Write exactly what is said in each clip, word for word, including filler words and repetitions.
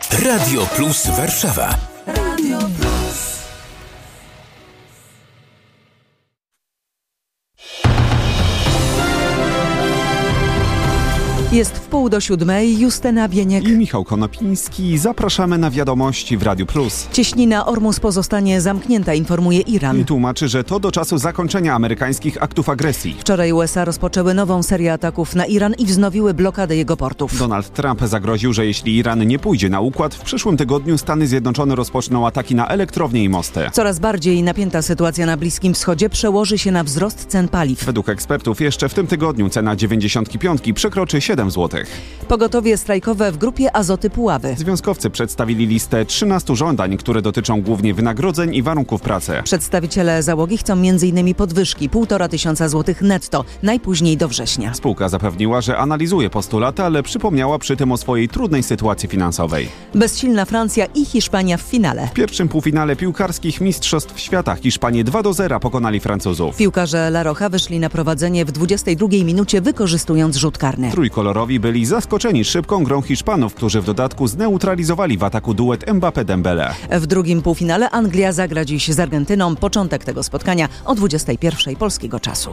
Radio Plus Warszawa. Radio Plus. Jest w pół do siódmej. Justyna Bieniek i Michał Konopiński. Zapraszamy na wiadomości w Radiu Plus. Cieśnina Ormus pozostanie zamknięta, informuje Iran. I tłumaczy, że to do czasu zakończenia amerykańskich aktów agresji. Wczoraj U S A rozpoczęły nową serię ataków na Iran i wznowiły blokadę jego portów. Donald Trump zagroził, że jeśli Iran nie pójdzie na układ, w przyszłym tygodniu Stany Zjednoczone rozpoczną ataki na elektrownie i mosty. Coraz bardziej napięta sytuacja na Bliskim Wschodzie przełoży się na wzrost cen paliw. Według ekspertów jeszcze w tym tygodniu cena dziewięćdziesiątki piątki przekroczy siedem złotych. Pogotowie strajkowe w Grupie Azoty Puławy. Związkowcy przedstawili listę trzynastu żądań, które dotyczą głównie wynagrodzeń i warunków pracy. Przedstawiciele załogi chcą między innymi podwyżki półtora tysiąca złotych netto, najpóźniej do września. Spółka zapewniła, że analizuje postulaty, ale przypomniała przy tym o swojej trudnej sytuacji finansowej. Bezsilna Francja i Hiszpania w finale. W pierwszym półfinale piłkarskich Mistrzostw Świata Hiszpanie dwa do zera pokonali Francuzów. Piłkarze La Roja wyszli na prowadzenie w dwudziestej drugiej minucie, wykorzystując rzut karny. Trójkolorowi byli zaskoczeni szybką grą Hiszpanów, którzy w dodatku zneutralizowali w ataku duet Mbappé-Dembélé. W drugim półfinale Anglia zagra dziś z Argentyną. Początek tego spotkania o dwudziestej pierwszej polskiego czasu.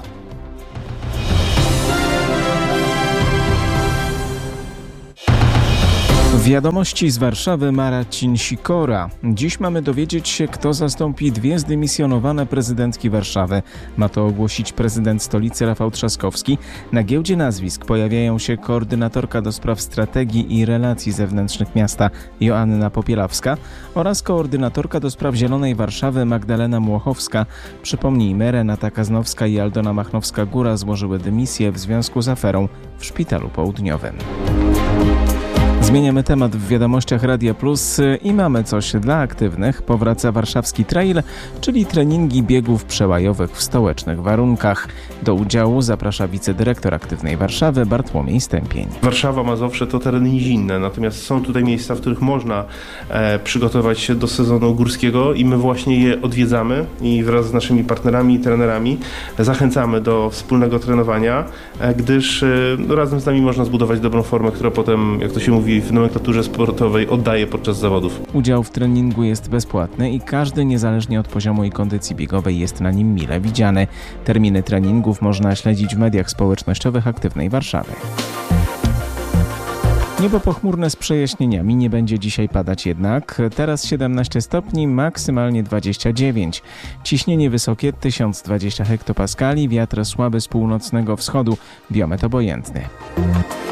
Wiadomości z Warszawy, Marcin Sikora. Dziś mamy dowiedzieć się, kto zastąpi dwie zdymisjonowane prezydentki Warszawy. Ma to ogłosić prezydent stolicy Rafał Trzaskowski. Na giełdzie nazwisk pojawiają się koordynatorka do spraw strategii i relacji zewnętrznych miasta Joanna Popielawska oraz koordynatorka do spraw Zielonej Warszawy Magdalena Młochowska. Przypomnijmy, Renata Kaznowska i Aldona Machnowska-Góra złożyły dymisję w związku z aferą w Szpitalu Południowym. Zmieniamy temat w wiadomościach Radia Plus i mamy coś dla aktywnych. Powraca warszawski trail, czyli treningi biegów przełajowych w stołecznych warunkach. Do udziału zaprasza wicedyrektor Aktywnej Warszawy Bartłomiej Stępień. Warszawa, Mazowsze to tereny nizinne, natomiast są tutaj miejsca, w których można e, przygotować się do sezonu górskiego i my właśnie je odwiedzamy i wraz z naszymi partnerami i trenerami zachęcamy do wspólnego trenowania, e, gdyż e, razem z nami można zbudować dobrą formę, która potem, jak to się mówi, w nomenklaturze sportowej oddaje podczas zawodów. Udział w treningu jest bezpłatny i każdy, niezależnie od poziomu i kondycji biegowej, jest na nim mile widziany. Terminy treningów można śledzić w mediach społecznościowych Aktywnej Warszawy. Niebo pochmurne z przejaśnieniami, nie będzie dzisiaj padać jednak. Teraz siedemnaście stopni, maksymalnie dwadzieścia dziewięć. Ciśnienie wysokie tysiąc dwadzieścia hektopaskali, wiatr słaby z północnego wschodu, biometr obojętny.